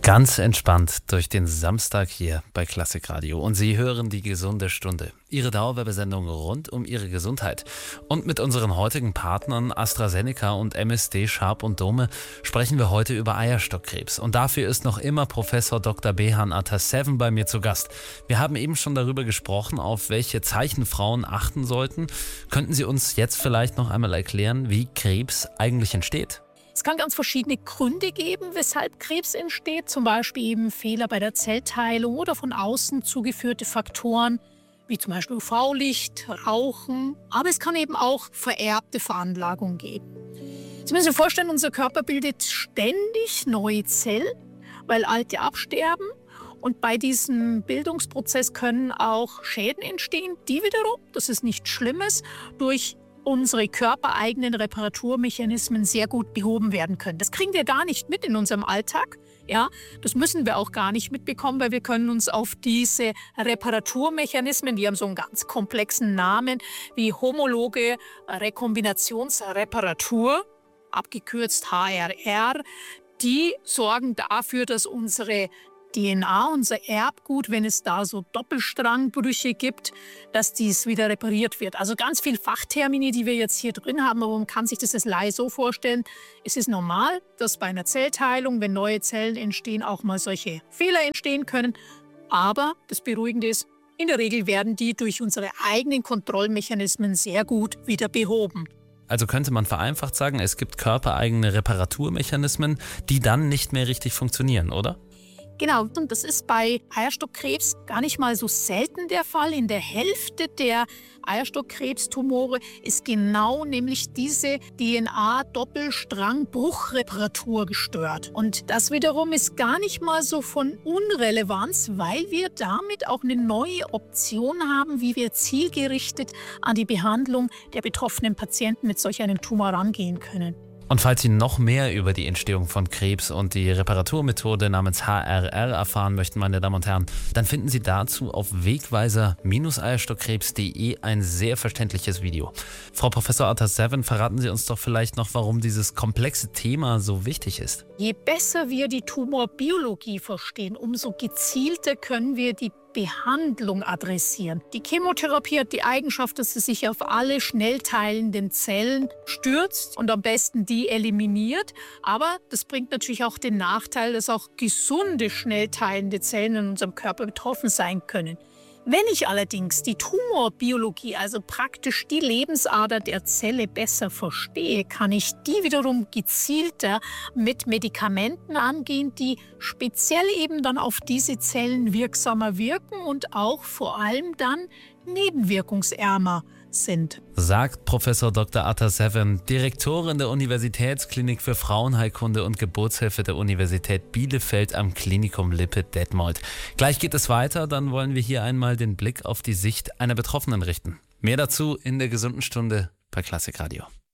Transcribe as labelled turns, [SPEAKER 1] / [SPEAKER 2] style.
[SPEAKER 1] Ganz entspannt durch den Samstag hier bei Klassik Radio. Und Sie hören die gesunde Stunde. Ihre Dauerwerbesendung rund um Ihre Gesundheit. Und mit unseren heutigen Partnern AstraZeneca und MSD Sharp und Dome sprechen wir heute über Eierstockkrebs. Und dafür ist noch immer Professor Dr. Behan Ataseven bei mir zu Gast. Wir haben eben schon darüber gesprochen, auf welche Zeichen Frauen achten sollten. Könnten Sie uns jetzt vielleicht noch einmal erklären, wie Krebs eigentlich entsteht?
[SPEAKER 2] Es kann ganz verschiedene Gründe geben, weshalb Krebs entsteht. Zum Beispiel eben Fehler bei der Zellteilung oder von außen zugeführte Faktoren, wie zum Beispiel UV-Licht, Rauchen. Aber es kann eben auch vererbte Veranlagungen geben. Sie müssen sich vorstellen, unser Körper bildet ständig neue Zellen, weil alte absterben. Und bei diesem Bildungsprozess können auch Schäden entstehen, die wiederum, das ist nichts Schlimmes, durch unsere körpereigenen Reparaturmechanismen sehr gut behoben werden können. Das kriegen wir gar nicht mit in unserem Alltag. Ja, das müssen wir auch gar nicht mitbekommen, weil wir können uns auf diese Reparaturmechanismen, die haben so einen ganz komplexen Namen, wie homologe Rekombinationsreparatur, abgekürzt HRR, die sorgen dafür, dass unsere DNA, unser Erbgut, wenn es da so Doppelstrangbrüche gibt, dass dies wieder repariert wird. Also ganz viel Fachtermini, die wir jetzt hier drin haben, aber man kann sich das als Laie so vorstellen. Es ist normal, dass bei einer Zellteilung, wenn neue Zellen entstehen, auch mal solche Fehler entstehen können. Aber das Beruhigende ist, in der Regel werden die durch unsere eigenen Kontrollmechanismen sehr gut wieder behoben.
[SPEAKER 1] Also könnte man vereinfacht sagen, es gibt körpereigene Reparaturmechanismen, die dann nicht mehr richtig funktionieren, oder?
[SPEAKER 2] Genau, und das ist bei Eierstockkrebs gar nicht mal so selten der Fall. In der Hälfte der Eierstockkrebstumore ist genau nämlich diese DNA-Doppelstrangbruchreparatur gestört. Und das wiederum ist gar nicht mal so von Unrelevanz, weil wir damit auch eine neue Option haben, wie wir zielgerichtet an die Behandlung der betroffenen Patienten mit solch einem Tumor rangehen können.
[SPEAKER 1] Und falls Sie noch mehr über die Entstehung von Krebs und die Reparaturmethode namens HRR erfahren möchten, meine Damen und Herren, dann finden Sie dazu auf wegweiser-eierstockkrebs.de ein sehr verständliches Video. Frau Professor Ataseven, verraten Sie uns doch vielleicht noch, warum dieses komplexe Thema so wichtig ist.
[SPEAKER 2] Je besser wir die Tumorbiologie verstehen, umso gezielter können wir die Behandlung adressieren. Die Chemotherapie hat die Eigenschaft, dass sie sich auf alle schnell teilenden Zellen stürzt und am besten die eliminiert. Aber das bringt natürlich auch den Nachteil, dass auch gesunde, schnell teilende Zellen in unserem Körper betroffen sein können. Wenn ich allerdings die Tumorbiologie, also praktisch die Lebensader der Zelle besser verstehe, kann ich die wiederum gezielter mit Medikamenten angehen, die speziell eben dann auf diese Zellen wirksamer wirken und auch vor allem dann nebenwirkungsärmer sind.
[SPEAKER 1] Sagt Professor Dr. Ataseven, Direktorin der Universitätsklinik für Frauenheilkunde und Geburtshilfe der Universität Bielefeld am Klinikum Lippe-Detmold. Gleich geht es weiter, dann wollen wir hier einmal den Blick auf die Sicht einer Betroffenen richten. Mehr dazu in der gesunden Stunde bei Klassik Radio.